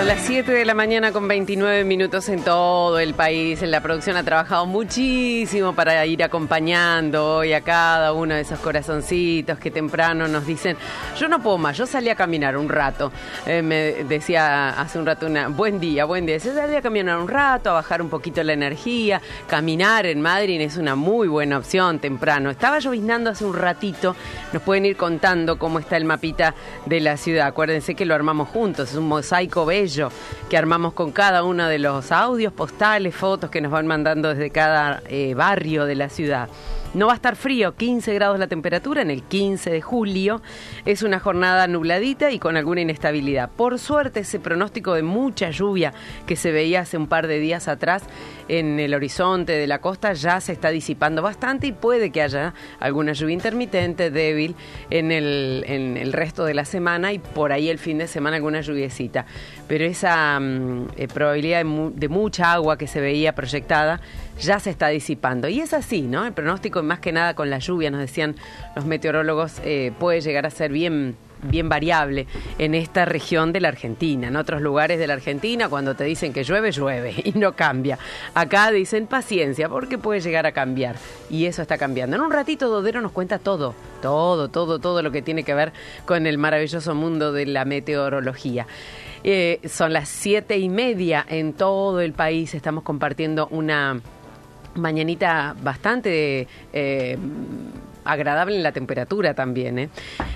Son las 7 de la mañana con 29 minutos en todo el país. La producción ha trabajado muchísimo para ir acompañando hoy a cada uno de esos corazoncitos que temprano nos dicen, yo no puedo más, yo salí a caminar un rato. Me decía hace un rato buen día. Yo salí a caminar un rato, a bajar un poquito la energía. Caminar en Madrid es una muy buena opción temprano. Estaba lloviznando hace un ratito. Nos pueden ir contando cómo está el mapita de la ciudad. Acuérdense que lo armamos juntos, es un mosaico bello que armamos con cada uno de los audios, postales, fotos que nos van mandando desde cada barrio de la ciudad. No va a estar frío, 15 grados la temperatura en el 15 de julio. Es una jornada nubladita y con alguna inestabilidad. Por suerte, ese pronóstico de mucha lluvia que se veía hace un par de días atrás en el horizonte de la costa ya se está disipando bastante y puede que haya alguna lluvia intermitente, débil, en el resto de la semana y por ahí el fin de semana alguna lluviecita. Pero esa probabilidad de mucha agua que se veía proyectada ya se está disipando. Y es así, ¿no? El pronóstico, más que nada con la lluvia, nos decían los meteorólogos, puede llegar a ser bien variable en esta región de la Argentina. En otros lugares de la Argentina, cuando te dicen que llueve, llueve y no cambia. Acá dicen paciencia, porque puede llegar a cambiar. Y eso está cambiando. En un ratito Dodero nos cuenta todo lo que tiene que ver con el maravilloso mundo de la meteorología. Son las 7:30 en todo el país. Estamos compartiendo una mañanita bastante agradable en la temperatura también,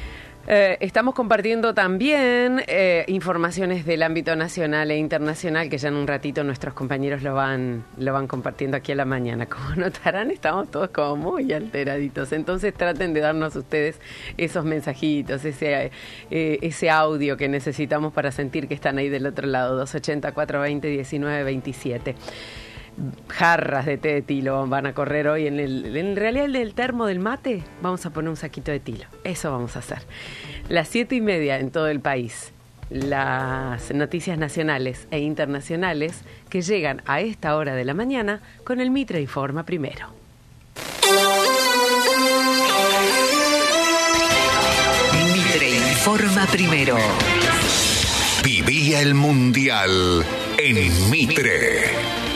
estamos compartiendo también informaciones del ámbito nacional e internacional que ya en un ratito nuestros compañeros lo van compartiendo aquí a la mañana. Como notarán, estamos todos como muy alteraditos, entonces traten de darnos ustedes esos mensajitos, ese audio que necesitamos para sentir que están ahí del otro lado. 280-420-1927. Jarras de té de tilo van a correr hoy en realidad el del termo del mate. Vamos a poner un saquito de tilo, eso vamos a hacer. Las 7:30 en todo el país, las noticias nacionales e internacionales que llegan a esta hora de la mañana con el Mitre Informa Primero. Mitre Informa Primero. Vivía el Mundial en Mitre.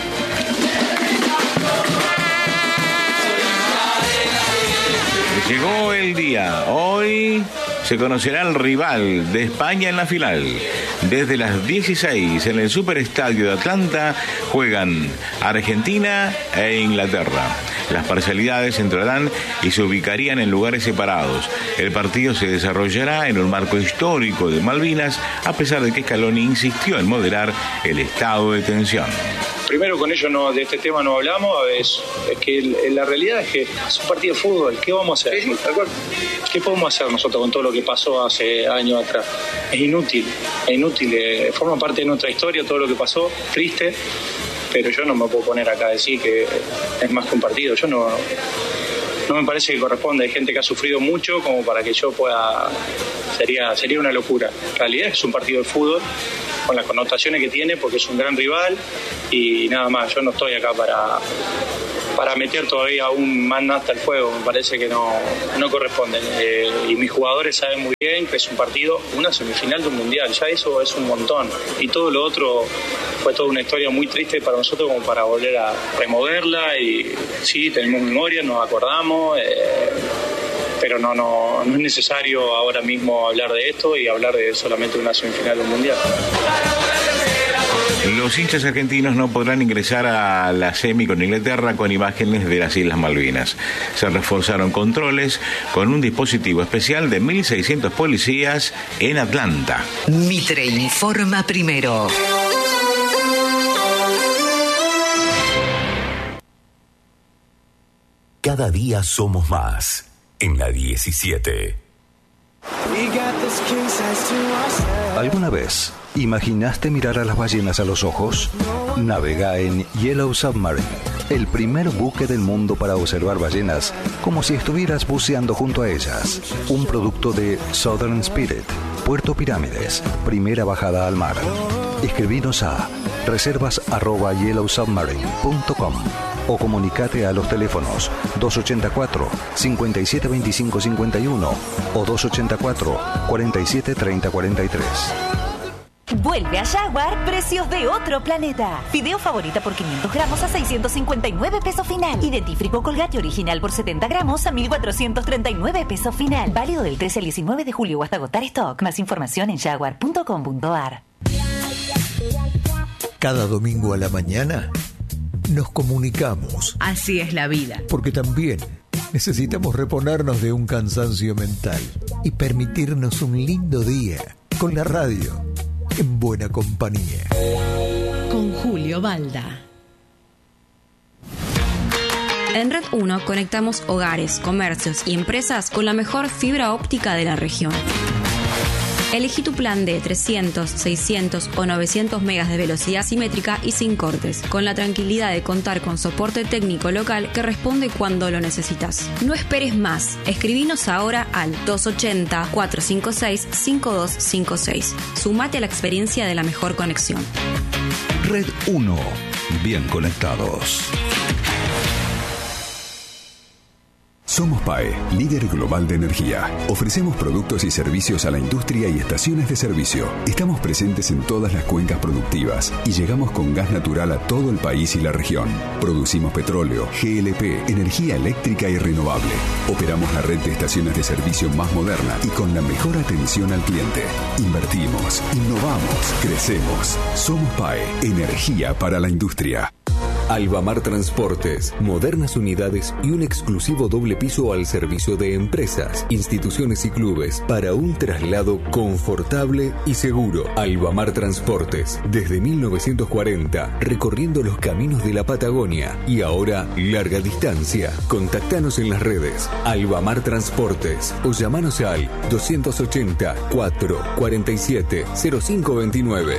Llegó el día. Hoy se conocerá el rival de España en la final. Desde las 16 en el Superestadio de Atlanta juegan Argentina e Inglaterra. Las parcialidades entrarán y se ubicarían en lugares separados. El partido se desarrollará en un marco histórico de Malvinas, a pesar de que Scaloni insistió en moderar el estado de tensión. Primero con ellos de este tema no hablamos, es que la realidad es que es un partido de fútbol, ¿qué vamos a hacer? Sí, ¿qué podemos hacer nosotros con todo lo que pasó hace años atrás? Es inútil, forma parte de nuestra historia todo lo que pasó, triste, pero yo no me puedo poner acá a decir que es más que un partido, yo no me parece que corresponde, hay gente que ha sufrido mucho como para que yo pueda, sería una locura. En realidad es un partido de fútbol, con las connotaciones que tiene, porque es un gran rival y nada más. Yo no estoy acá para meter todavía aún más hasta el fuego, me parece que no corresponde. Y mis jugadores saben muy bien que es un partido, una semifinal de un mundial, ya eso es un montón. Y todo lo otro fue toda una historia muy triste para nosotros como para volver a removerla. Y sí, tenemos memoria, nos acordamos, pero no es necesario ahora mismo hablar de esto y hablar de solamente una semifinal de un mundial. Los hinchas argentinos no podrán ingresar a la semi con Inglaterra con imágenes de las Islas Malvinas. Se reforzaron controles con un dispositivo especial de 1.600 policías en Atlanta. Mitre Informa Primero. Cada día somos más. En la 17. ¿Alguna vez imaginaste mirar a las ballenas a los ojos? Navega en Yellow Submarine, el primer buque del mundo para observar ballenas como si estuvieras buceando junto a ellas. Un producto de Southern Spirit, Puerto Pirámides, primera bajada al mar. Escribinos a reservas@yellowsubmarine.com o comunicate a los teléfonos 284-572551 o 284-473043. Vuelve a Jaguar, precios de otro planeta. Fideo Favorita por 500 gramos a 659 pesos final. Y dentífrico Colgate original por 70 gramos a 1.439 pesos final. Válido del 13 al 19 de julio o hasta agotar stock. Más información en jaguar.com.ar. Cada domingo a la mañana nos comunicamos. Así es la vida. Porque también necesitamos reponernos de un cansancio mental y permitirnos un lindo día con la radio en buena compañía. Con Julio Balda. En Red 1 conectamos hogares, comercios y empresas con la mejor fibra óptica de la región. Elegí tu plan de 300, 600 o 900 megas de velocidad simétrica y sin cortes, con la tranquilidad de contar con soporte técnico local que responde cuando lo necesitas. No esperes más. Escribinos ahora al 280-456-5256. Sumate a la experiencia de la mejor conexión. Red 1. Bien conectados. Somos PAE, líder global de energía. Ofrecemos productos y servicios a la industria y estaciones de servicio. Estamos presentes en todas las cuencas productivas y llegamos con gas natural a todo el país y la región. Producimos petróleo, GLP, energía eléctrica y renovable. Operamos la red de estaciones de servicio más moderna y con la mejor atención al cliente. Invertimos, innovamos, crecemos. Somos PAE, energía para la industria. Albamar Transportes, modernas unidades y un exclusivo doble piso al servicio de empresas, instituciones y clubes para un traslado confortable y seguro. Albamar Transportes, desde 1940, recorriendo los caminos de la Patagonia y ahora larga distancia. Contactanos en las redes Albamar Transportes o llamanos al 280 447 0529.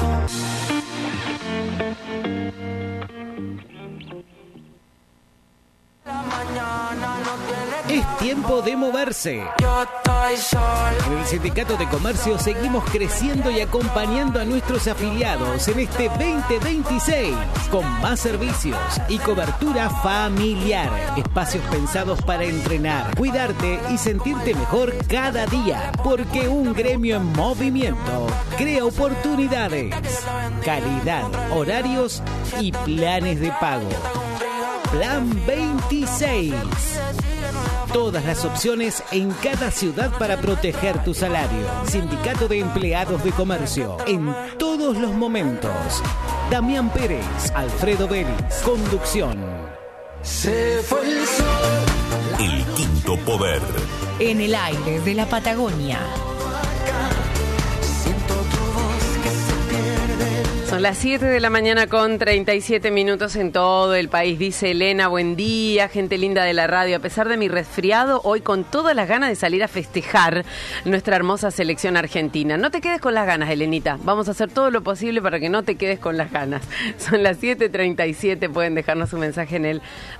Es tiempo de moverse. En el Sindicato de Comercio seguimos creciendo y acompañando a nuestros afiliados en este 2026 con más servicios y cobertura familiar. Espacios pensados para entrenar, cuidarte y sentirte mejor cada día. Porque un gremio en movimiento crea oportunidades, calidad, horarios y planes de pago. Plan 26. Todas las opciones en cada ciudad para proteger tu salario. Sindicato de Empleados de Comercio. En todos los momentos. Damián Pérez, Alfredo Vélez. Conducción. Se fue el sol. El quinto poder. En el aire de la Patagonia. Son las 7 de la mañana con 37 minutos en todo el país. Dice Elena, buen día, gente linda de la radio. A pesar de mi resfriado, hoy con todas las ganas de salir a festejar nuestra hermosa selección argentina. No te quedes con las ganas, Elenita. Vamos a hacer todo lo posible para que no te quedes con las ganas. Son las 7:37. Pueden dejarnos un mensaje en el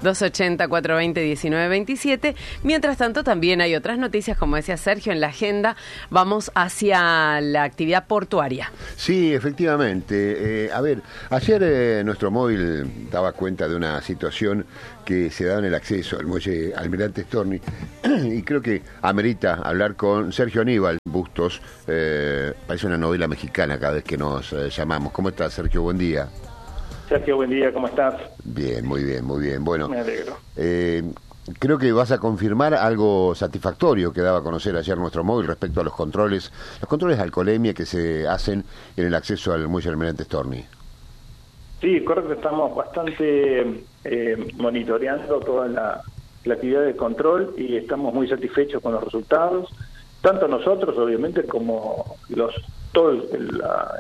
280-420-1927. Mientras tanto, también hay otras noticias, como decía Sergio, en la agenda. Vamos hacia la actividad portuaria. Sí, efectivamente. A ver, ayer nuestro móvil daba cuenta de una situación que se da en el acceso al muelle Almirante Storni y creo que amerita hablar con Sergio Aníbal Bustos. Parece una novela mexicana cada vez que nos llamamos. ¿Cómo estás, Sergio? Buen día. Sergio, buen día, ¿cómo estás? Bien, muy bien, muy bien. Bueno, me alegro. Creo que vas a confirmar algo satisfactorio que daba a conocer ayer nuestro móvil respecto a los controles de alcoholemia que se hacen en el acceso al muelle Almirante Storni. Sí, correcto, estamos bastante monitoreando toda la actividad de control y estamos muy satisfechos con los resultados, tanto nosotros, obviamente, como todo el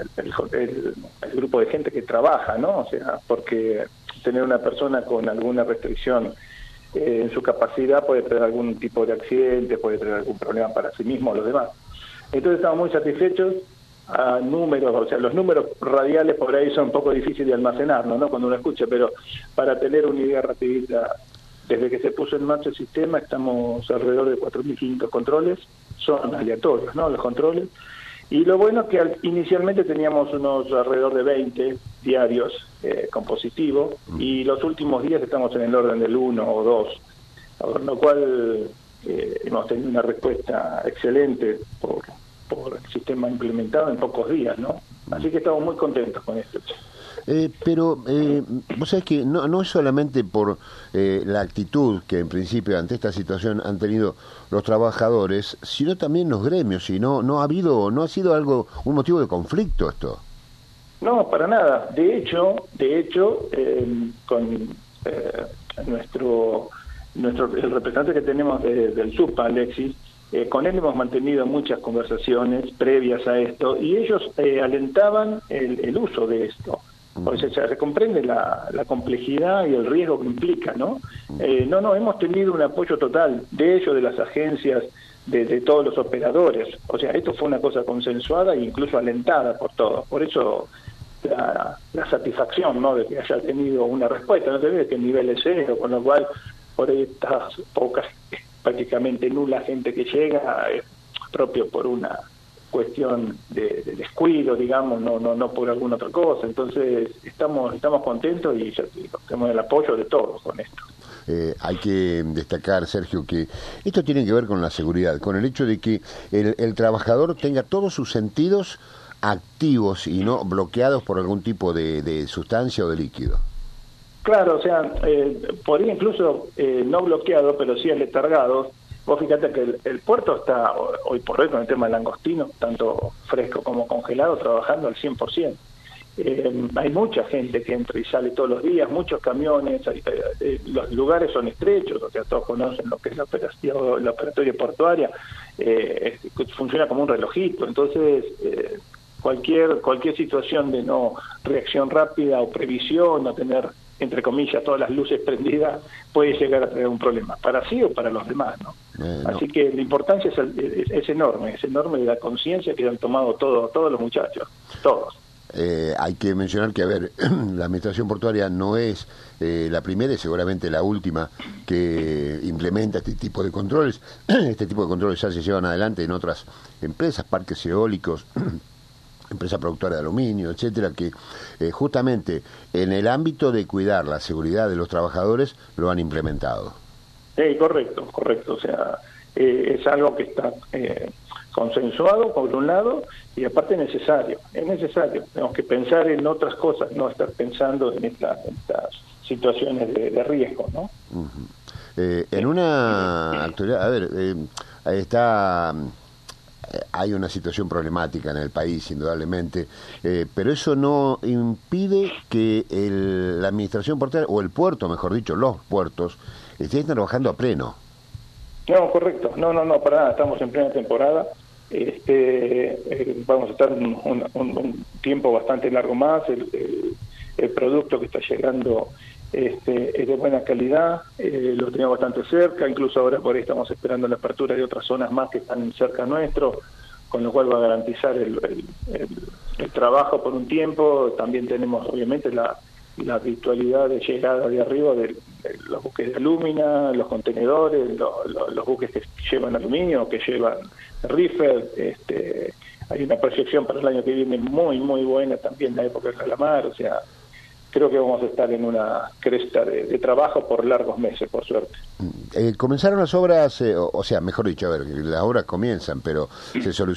grupo de gente que trabaja, ¿no? O sea, porque tener una persona con alguna restricción en su capacidad puede tener algún tipo de accidente, puede tener algún problema para sí mismo o los demás. Entonces estamos muy satisfechos. A números, o sea, los números radiales por ahí son un poco difíciles de almacenar, ¿no? Cuando uno escucha, pero para tener una idea rapidita, desde que se puso en marcha el sistema estamos alrededor de 4.500 controles, son aleatorios, ¿no? Los controles. Y lo bueno es que inicialmente teníamos unos alrededor de 20 diarios con positivo, y los últimos días estamos en el orden del 1 o 2, con lo cual hemos tenido una respuesta excelente por el sistema implementado en pocos días, ¿no? Así que estamos muy contentos con esto. Pero vos sabés que no es solamente por la actitud que en principio ante esta situación han tenido los trabajadores, sino también los gremios, y no ha sido un motivo de conflicto esto. No, para nada. De hecho, con el representante que tenemos del SUPA, Alexis, con él hemos mantenido muchas conversaciones previas a esto, y ellos alentaban el uso de esto. O sea, se comprende la complejidad y el riesgo que implica, ¿no? Hemos tenido un apoyo total de ellos, de las agencias, de todos los operadores. O sea, esto fue una cosa consensuada e incluso alentada por todos. Por eso la satisfacción, ¿no?, de que haya tenido una respuesta. No te ves que el nivel es cero, con lo cual por ahí estas pocas, prácticamente nula gente que llega, es propio por una cuestión de descuido, digamos, no por alguna otra cosa. Entonces estamos contentos y ya tenemos el apoyo de todos con esto. Hay que destacar, Sergio, que esto tiene que ver con la seguridad, con el hecho de que el trabajador tenga todos sus sentidos activos y no bloqueados por algún tipo de sustancia o de líquido. Claro, o sea, podría incluso no bloqueado, pero sí aletargado. Vos fíjate que el puerto está hoy por hoy con el tema del langostino, tanto fresco como congelado, trabajando al 100%. Hay mucha gente que entra y sale todos los días, muchos camiones, los lugares son estrechos, o sea, todos conocen lo que es la operatoria portuaria, funciona como un relojito. Entonces cualquier situación de no reacción rápida o previsión, no tener, entre comillas, todas las luces prendidas, puede llegar a tener un problema, para sí o para los demás, ¿no? Así que la importancia es enorme de la conciencia que han tomado todos los muchachos, todos. Hay que mencionar que, la administración portuaria no es la primera y seguramente la última que implementa este tipo de controles. Este tipo de controles ya se llevan adelante en otras empresas, parques eólicos, empresa productora de aluminio, etcétera, que justamente en el ámbito de cuidar la seguridad de los trabajadores lo han implementado. Correcto. O sea, es algo que está consensuado por un lado y aparte necesario. Es necesario. Tenemos que pensar en otras cosas, no estar pensando en estas situaciones de riesgo, ¿no? En una actualidad, hay una situación problemática en el país, indudablemente, pero eso no impide que la administración portuaria, o el puerto, mejor dicho, los puertos, estén trabajando a pleno. No, correcto. No, para nada. Estamos en plena temporada. Vamos a estar un tiempo bastante largo más. El producto que está llegando es de buena calidad, lo tenemos bastante cerca, incluso ahora por ahí estamos esperando la apertura de otras zonas más que están cerca nuestro, con lo cual va a garantizar el trabajo por un tiempo. También tenemos obviamente la virtualidad de llegada de arriba de los buques de alúmina, los contenedores, los buques que llevan aluminio, que llevan reefer. Hay una proyección para el año que viene muy buena también en la época del calamar. O sea, creo que vamos a estar en una cresta de trabajo por largos meses, por suerte. Comenzaron las obras, mejor dicho, las obras comienzan, pero se solucionan